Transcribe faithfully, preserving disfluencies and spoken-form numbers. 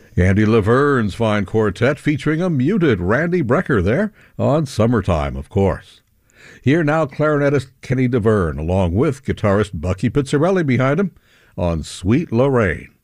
Andy Laverne's fine quartet featuring a muted Randy Brecker there on Summertime, of course. Here now clarinetist Kenny DeVerne along with guitarist Bucky Pizzarelli behind him on Sweet Lorraine.